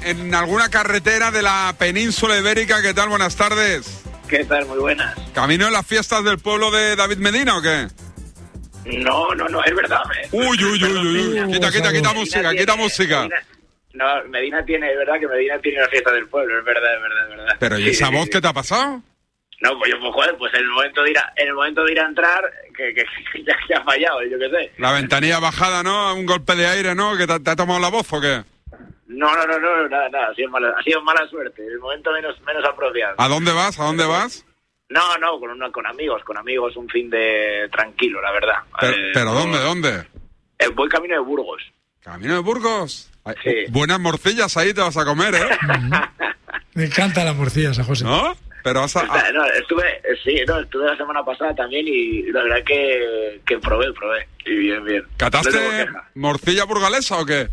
en alguna carretera de la península ibérica. ¿Qué tal? Buenas tardes. ¿Qué tal? Muy buenas. ¿Camino en las fiestas del pueblo de David Medina o qué? No, es verdad. Uy. Quita música. Medina tiene, es verdad que Medina tiene la fiesta del pueblo, es verdad. Pero ¿y esa voz qué te ha pasado? No, pues en el momento de ir a entrar, que ha fallado, yo qué sé. La ventanilla bajada, ¿no? Un golpe de aire, ¿no? ¿Que te ha tomado la voz o qué? No, nada, ha sido mala suerte, el momento menos apropiado. ¿A dónde vas? No, con amigos, un fin de tranquilo, la verdad. ¿Pero dónde? Voy camino de Burgos. ¿Camino de Burgos? Sí. Buenas morcillas ahí te vas a comer, ¿eh? Me encantan las morcillas a José. ¿No? Pero vas a... estuve la semana pasada también y la verdad que probé. Y bien. ¿Cataste morcilla burgalesa o qué?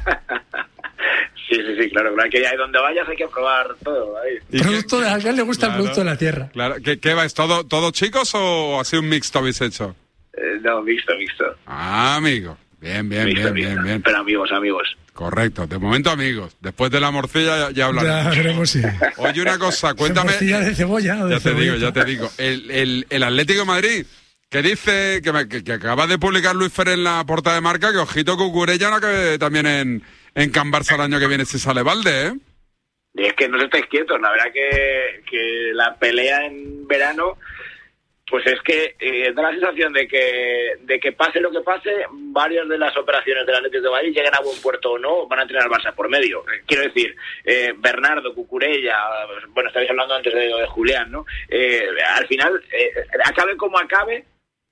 Sí, claro, que ahí donde vayas hay que probar todo. Ahí. A alguien le gusta el producto de la tierra. Claro. ¿Qué vais? ¿Todo chicos o así un mixto habéis hecho? No, mixto. Ah, amigo. Bien. Pero amigos. Correcto, de momento amigos. Después de la morcilla ya hablaremos. Ya veremos, sí. Oye, una cosa, cuéntame... Morcilla de cebolla o de cebolla. Ya te digo. El Atlético de Madrid, que dice que acaba de publicar Luis Fer en la portada de Marca, que ojito Cucurella no acabe también en Can Barça el año que viene si sale Valde, ¿eh? Y es que no estáis quietos, la verdad que la pelea en verano... Pues es que da la sensación de que pase lo que pase, varias de las operaciones del Atlético de Madrid lleguen a buen puerto o no, van a tener al Barça por medio. Quiero decir, Bernardo, Cucurella, bueno, estabais hablando antes de Julián, ¿no? Al final, acabe como acabe,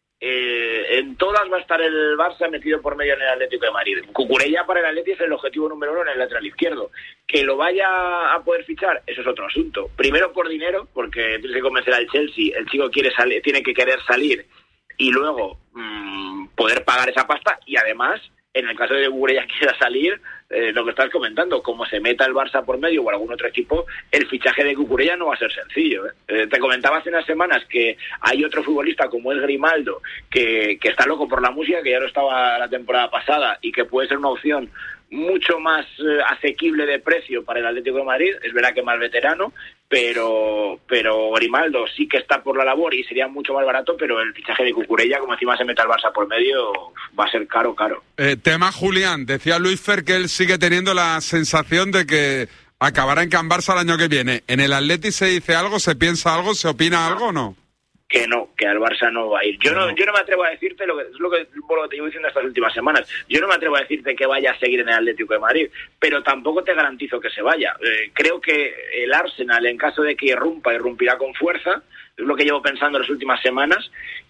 en todas va a estar el Barça metido por medio en el Atlético de Madrid. Cucurella para el Atlético es el objetivo número 1 en el lateral izquierdo. Que lo vaya a poder fichar, eso es otro asunto. Primero por dinero, porque tienes que convencer al Chelsea, el chico tiene que querer salir y luego poder pagar esa pasta, y además, en el caso de que Cucurella quiera salir, lo que estás comentando, como se meta el Barça por medio o algún otro equipo, el fichaje de Cucurella no va a ser sencillo. Te comentaba hace unas semanas que hay otro futbolista como es Grimaldo, que está loco por la música, que ya lo estaba la temporada pasada y que puede ser una opción mucho más asequible de precio para el Atlético de Madrid. Es verdad que más veterano, pero Grimaldo sí que está por la labor y sería mucho más barato, pero el fichaje de Cucurella, como encima se meta el Barça por medio, va a ser caro. Tema Julián, decía Luis Fer que él sigue teniendo la sensación de que acabará en Can Barça el año que viene. ¿En el Atleti se dice algo, se piensa algo, se opina algo o no? Que no, que al Barça no va a ir. Yo no me atrevo a decirte lo que te llevo diciendo estas últimas semanas. Yo no me atrevo a decirte que vaya a seguir en el Atlético de Madrid, pero tampoco te garantizo que se vaya. Creo que el Arsenal, en caso de que irrumpirá con fuerza, es lo que llevo pensando las últimas semanas,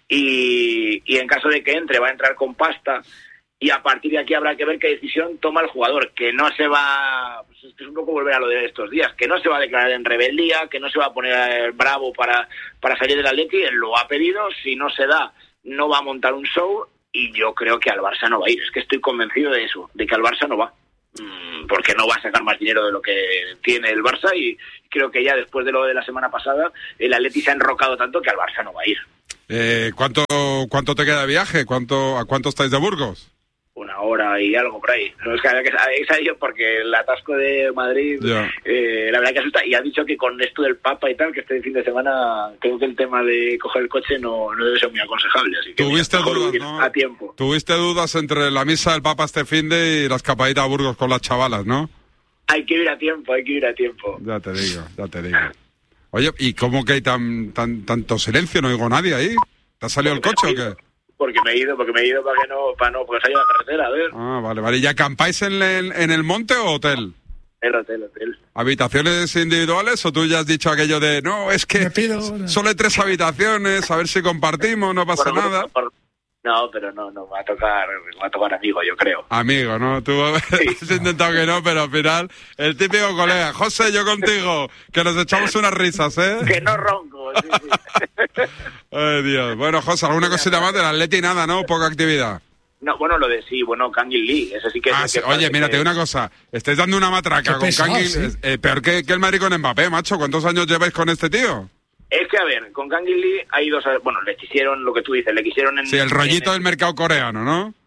y en caso de que entre, va a entrar con pasta, y a partir de aquí habrá que ver qué decisión toma el jugador, que no se va, pues es un poco volver a lo de estos días, que no se va a declarar en rebeldía, que no se va a poner bravo para salir del Atleti. Él lo ha pedido, si no se da, no va a montar un show, y yo creo que al Barça no va a ir. Es que estoy convencido de eso, de que al Barça no va, porque no va a sacar más dinero de lo que tiene el Barça, y creo que ya después de lo de la semana pasada, el Atleti se ha enrocado tanto que al Barça no va a ir. ¿Cuánto te queda de viaje? ¿A cuánto estáis de Burgos? 1 hora y algo por ahí. No, es que habéis salido porque el atasco de Madrid, la verdad que asusta. Y ha dicho que con esto del Papa y tal, que este fin de semana, creo que el tema de coger el coche no debe ser muy aconsejable. Así que tuviste dudas, ¿no? A tiempo. Tuviste dudas entre la misa del Papa este finde y la escapadita a Burgos con las chavalas, ¿no? Hay que ir a tiempo. Ya te digo. Oye, ¿y cómo que hay tanto silencio? No oigo nadie ahí. ¿Te ha salido el coche o qué? Porque me he ido porque salí a la carretera, a ver. Ah, vale. ¿Y acampáis en el monte o hotel? El hotel. ¿Habitaciones individuales o tú ya has dicho aquello de, no, es que solo hay 3 habitaciones, a ver si compartimos, no pasa nada? No, pero no, me va a tocar amigo, yo creo. Amigo, ¿no? Tú has intentado que no, pero al final, el típico colega, José, yo contigo, que nos echamos unas risas, ¿eh? Que no ronco, sí. Ay, Dios. Bueno, José, ¿alguna cosita más del Atleti? Nada, ¿no? Poca actividad. No, bueno, Kangin Lee, ese sí que... Sí. Oye, mira, te digo una cosa, estáis dando una matraca con Kangin, ¿sí? Peor que el Madrid con Mbappé, macho. ¿Cuántos años lleváis con este tío? Es que, a ver, con Kangin Lee hay 2... Bueno, le quisieron, lo que tú dices, le quisieron en... Sí, el rollito del mercado coreano, ¿no?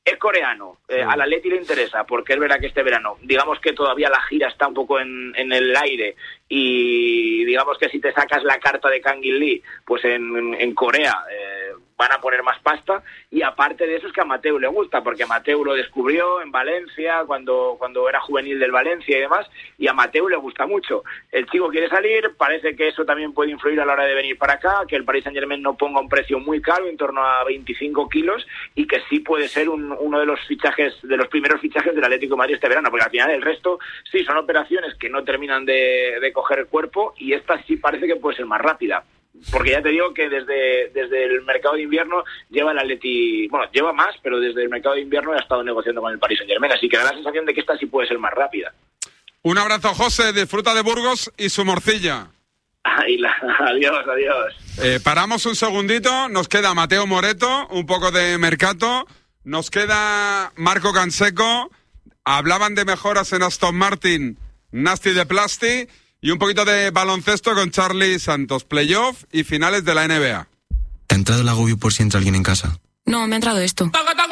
Es coreano, al Atleti le interesa, porque es verdad que este verano, digamos que todavía la gira está un poco en el aire, y digamos que si te sacas la carta de Kang In Lee, pues en Corea van a poner más pasta, y aparte de eso es que a Mateu le gusta, porque Mateu lo descubrió en Valencia, cuando era juvenil del Valencia y demás, y a Mateu le gusta mucho. El chico quiere salir, parece que eso también puede influir a la hora de venir para acá, que el Paris Saint-Germain no ponga un precio muy caro, en torno a 25 kilos, y que sí puede ser uno de los fichajes, de los primeros fichajes del Atlético de Madrid este verano, porque al final el resto sí son operaciones que no terminan de coger el cuerpo, y esta sí parece que puede ser más rápida. Porque ya te digo que desde el mercado de invierno lleva el Atleti, bueno, lleva más, pero desde el mercado de invierno ha estado negociando con el Paris Saint-Germain, así que da la sensación de que esta sí puede ser más rápida. Un abrazo, José, disfruta de Burgos y su morcilla. Adiós. Paramos un segundito, nos queda Mateo Moreto, un poco de mercato, nos queda Marco Canseco, hablaban de mejoras en Aston Martin, Nasty de Plasti, y un poquito de baloncesto con Charlie Santos, playoff y finales de la NBA. ¿Te ha entrado el agobio por si entra alguien en casa? No, me ha entrado esto.